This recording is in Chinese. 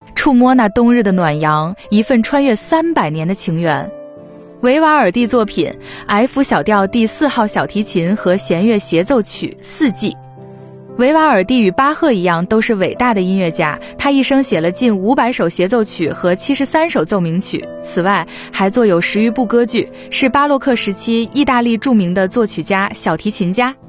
触摸那冬日的暖阳，一份穿越300年的情缘。维瓦尔第作品 F 小调第4号小提琴和弦乐协奏曲《四季》。维瓦尔第与巴赫一样都是伟大的音乐家，他一生写了近500首协奏曲和73首奏鸣曲，此外还作有10余部歌剧，是巴洛克时期意大利著名的作曲家、小提琴家。